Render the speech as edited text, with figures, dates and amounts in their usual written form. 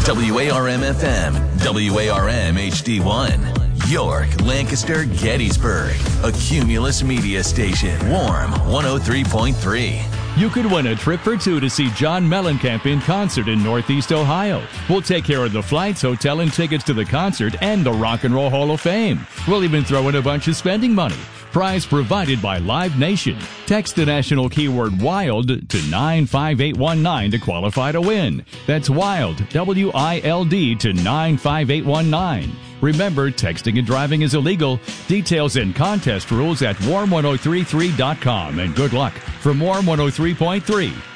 WARM-FM, WARM HD1. York, Lancaster, Gettysburg. A Cumulus media station. Warm 103.3. You could win a trip for two to see John Mellencamp in concert in Northeast Ohio. We'll take care of the flights, hotel, and tickets to the concert and the Rock and Roll Hall of Fame. We'll even throw in a bunch of spending money. Prize provided by Live Nation. Text the national keyword WILD to 95819 to qualify to win. That's WILD, W-I-L-D, to 95819. Remember, texting and driving is illegal. Details and contest rules at warm1033.com. And good luck from Warm 103.3.